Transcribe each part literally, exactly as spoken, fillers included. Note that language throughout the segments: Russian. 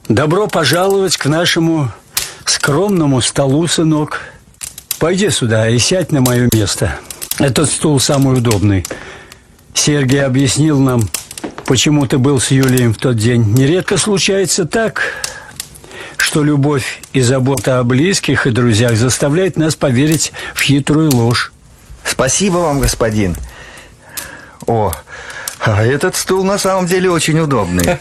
Добро пожаловать к нашему скромному столу, сынок. Пойди сюда и сядь на мое место. Этот стул самый удобный. Сергей объяснил нам, почему ты был с Юлием в тот день. Нередко случается так, что любовь и забота о близких и друзьях заставляет нас поверить в хитрую ложь. Спасибо вам, господин. О, а этот стул на самом деле очень удобный.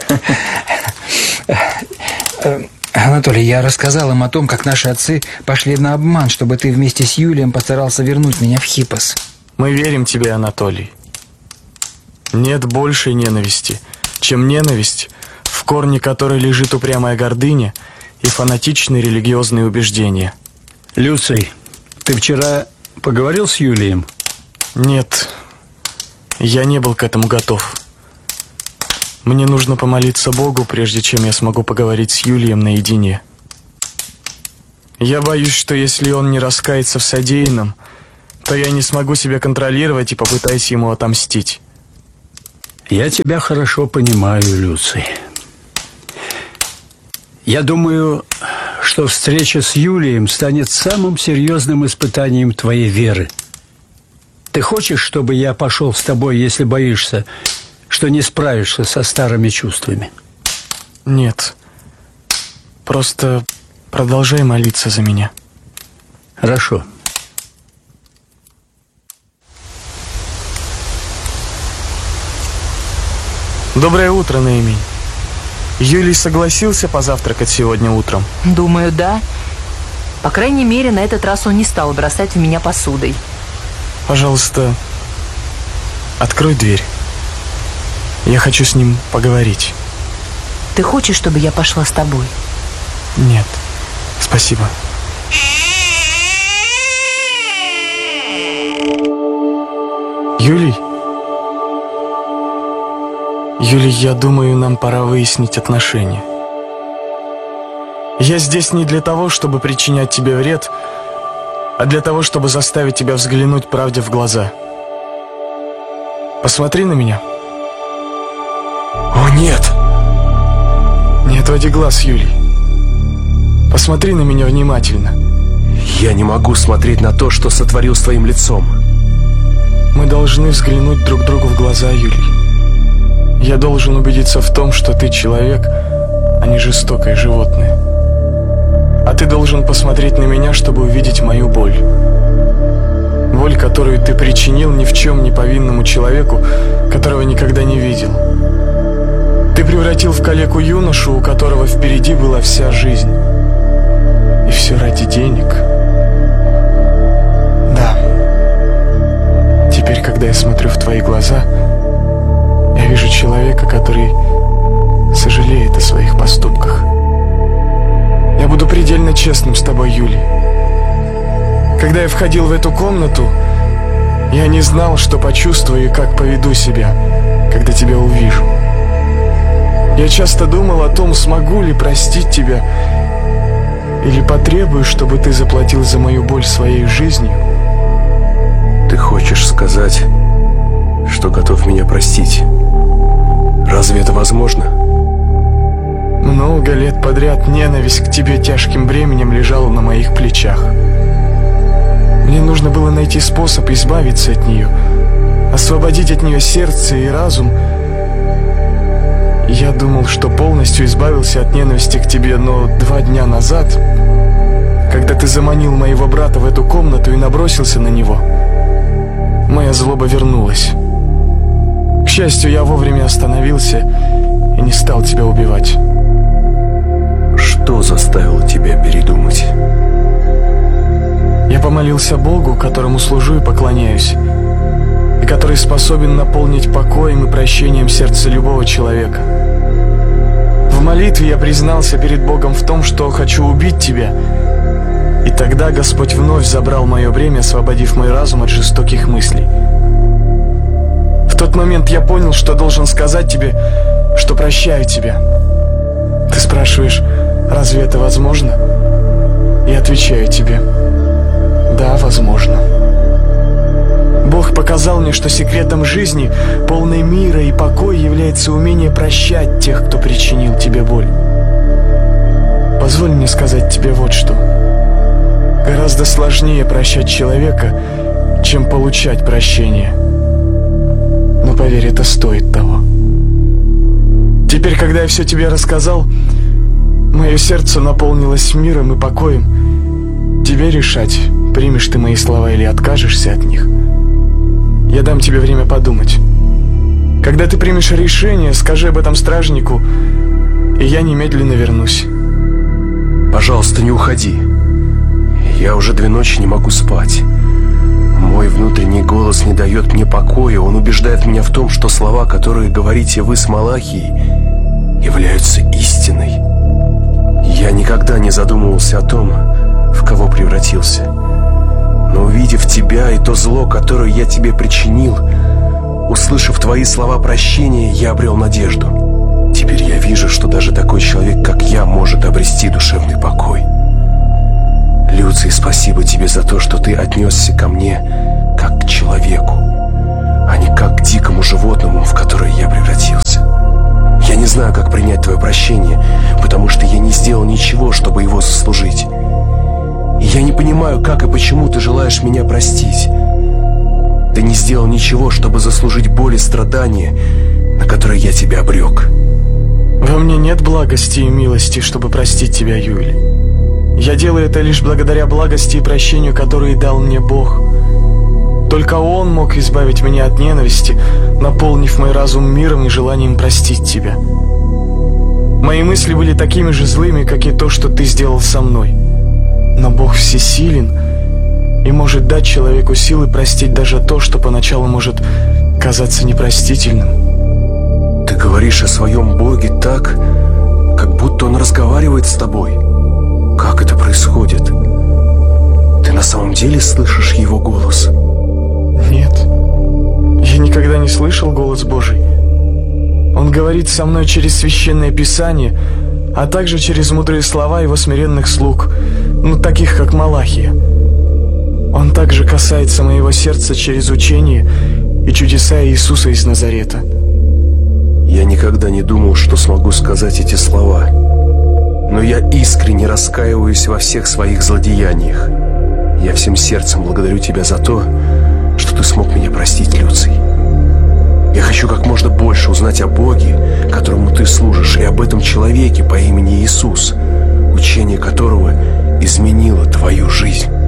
Анатолий, я рассказал им о том, как наши отцы пошли на обман, чтобы ты вместе с Юлием постарался вернуть меня в Хиппос. Мы верим тебе, Анатолий. Нет большей ненависти, чем ненависть, в корне которой лежит упрямая гордыня и фанатичные религиозные убеждения. Люций, ты вчера поговорил с Юлием? Нет, я не был к этому готов. Мне нужно помолиться Богу, прежде чем я смогу поговорить с Юлием наедине. Я боюсь, что если он не раскается в содеянном, то я не смогу себя контролировать и попытаюсь ему отомстить. Я тебя хорошо понимаю, Люций. Я думаю, что встреча с Юлием станет самым серьезным испытанием твоей веры. Ты хочешь, чтобы я пошел с тобой, если боишься, что не справишься со старыми чувствами? Нет. Просто продолжай молиться за меня. Хорошо. Доброе утро, Наимень. Юлий согласился позавтракать сегодня утром? Думаю, да. По крайней мере, на этот раз он не стал бросать в меня посудой. Пожалуйста, открой дверь. Я хочу с ним поговорить. Ты хочешь, чтобы я пошла с тобой? Нет, спасибо. Юлий? Юлий, я думаю, нам пора выяснить отношения. Я здесь не для того, чтобы причинять тебе вред, а для того, чтобы заставить тебя взглянуть правде в глаза. Посмотри на меня. О, нет! Не отводи глаз, Юлий. Посмотри на меня внимательно. Я не могу смотреть на то, что сотворил с твоим лицом. Мы должны взглянуть друг другу в глаза, Юлий. Я должен убедиться в том, что ты человек, а не жестокое животное. А ты должен посмотреть на меня, чтобы увидеть мою боль. Боль, которую ты причинил ни в чем не повинному человеку, которого никогда не видел. Ты превратил в калеку юношу, у которого впереди была вся жизнь. И все ради денег. Да. Теперь, когда я смотрю в твои глаза, я вижу человека, который сожалеет о своих поступках. Я буду предельно честным с тобой, Юлий. Когда я входил в эту комнату, я не знал, что почувствую и как поведу себя, когда тебя увижу. Я часто думал о том, смогу ли простить тебя, или потребую, чтобы ты заплатил за мою боль своей жизнью. Ты хочешь сказать, что готов меня простить? Разве это возможно? Много лет подряд ненависть к тебе тяжким бременем лежала на моих плечах. Мне нужно было найти способ избавиться от нее, освободить от нее сердце и разум. Я думал, что полностью избавился от ненависти к тебе, но два дня назад, когда ты заманил моего брата в эту комнату и набросился на него, моя злоба вернулась. К счастью, я вовремя остановился и не стал тебя убивать. Что заставило тебя передумать? Я помолился Богу, которому служу и поклоняюсь, и который способен наполнить покоем и прощением сердце любого человека. В молитве я признался перед Богом в том, что хочу убить тебя, и тогда Господь вновь забрал мое бремя, освободив мой разум от жестоких мыслей. В тот момент я понял, что должен сказать тебе, что прощаю тебя. Ты спрашиваешь, разве это возможно? Я отвечаю тебе, да, возможно. Бог показал мне, что секретом жизни, полной мира и покоя является умение прощать тех, кто причинил тебе боль. Позволь мне сказать тебе вот что. Гораздо сложнее прощать человека, чем получать прощение. Но поверь, это стоит того. Теперь, когда я все тебе рассказал, мое сердце наполнилось миром и покоем. Тебе решать, примешь ты мои слова или откажешься от них. Я дам тебе время подумать. Когда ты примешь решение, скажи об этом стражнику, и я немедленно вернусь. Пожалуйста, не уходи. Я уже две ночи не могу спать. Мой внутренний голос не дает мне покоя. Он убеждает меня в том, что слова, которые говорите вы с Малахией, являются истиной. Я никогда не задумывался о том, в кого превратился. Но увидев тебя и то зло, которое я тебе причинил, услышав твои слова прощения, я обрел надежду. Теперь я вижу, что даже такой человек, как я, может обрести душевный покой. Люций, спасибо тебе за то, что ты отнесся ко мне как к человеку, а не как к дикому животному, в которое я превратился. Я не знаю, как принять твое прощение, потому что я не сделал ничего, чтобы его заслужить. И я не понимаю, как и почему ты желаешь меня простить. Ты не сделал ничего, чтобы заслужить боль и страдания, на которые я тебя обрек. Во мне нет благости и милости, чтобы простить тебя, Юль. Я делаю это лишь благодаря благости и прощению, которые дал мне Бог. Только Он мог избавить меня от ненависти, наполнив мой разум миром и желанием простить тебя. Мои мысли были такими же злыми, как и то, что ты сделал со мной. Но Бог всесилен и может дать человеку силы простить даже то, что поначалу может казаться непростительным. Ты говоришь о своем Боге так, как будто Он разговаривает с тобой. Как это происходит? Ты на самом деле слышишь Его голос? Нет, я никогда не слышал голос Божий. Он говорит со мной через Священное Писание, а также через мудрые слова Его смиренных слуг, ну таких как Малахия. Он также касается моего сердца через учение и чудеса Иисуса из Назарета. Я никогда не думал, что смогу сказать эти слова, но я искренне раскаиваюсь во всех своих злодеяниях. Я всем сердцем благодарю тебя за то, что ты смог меня простить, Люций. Я хочу как можно больше узнать о Боге, которому ты служишь, и об этом человеке по имени Иисус, учение которого изменило твою жизнь.